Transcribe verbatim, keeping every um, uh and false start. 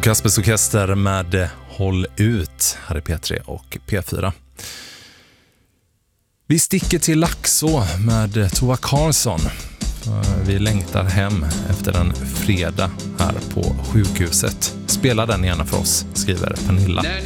Kaspers Orkester med Håll ut här i P tre och P fyra. Vi sticker till Laxå med Tova Karlsson. Vi längtar hem efter en fredag här på sjukhuset. Spela den gärna för oss, skriver Pernilla.